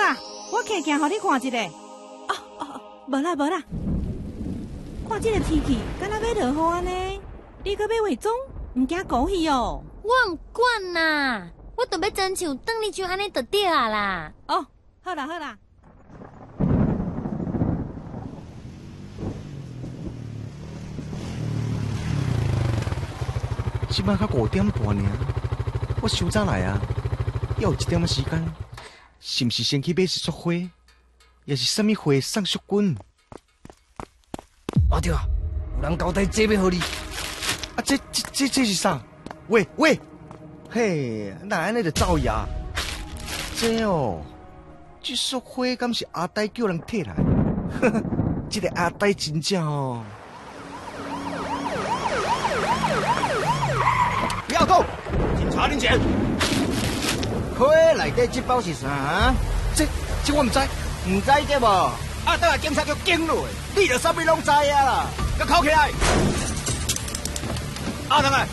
啦，我客镜互你看一下。无啦无啦，看这个天气，敢若要落雨安尼，你搁要化妆，唔惊狗去哦？ 我唔管啦，我都要亲像当你就安尼就对啊啦。 哦，好啦好啦。 即摆才5点半尔，我伤早来啊，还有1点仔时间，是毋是先去买一束花，也是啥物花送淑君？ 阿弟啊，有人交代这要互你。 啊，这是啥？喂，嘿，那安尼就造谣？这哦，这束花敢是阿呆叫人摕来？呵呵，这个阿呆真正哦。 不要动！警察临检。花内底这包是啥啊？ 这我唔知， 唔知对无？啊，等下警察局警落，你着啥物拢知啊啦！甲铐起来！阿东啊，